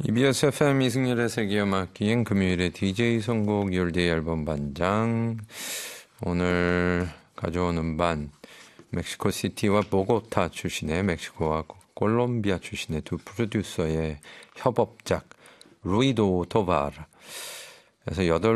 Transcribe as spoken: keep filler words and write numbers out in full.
이비에스 에프엠 이승열의 세계음악 기행 금요일에 디제이 선곡 열대의 앨범 반장. 오늘 가져온 음반 멕시코 시티와 보고타 출신의 멕시코와 콜롬비아 출신의 두 프로듀서의 협업작 루이도 토바르. 그래서 여덟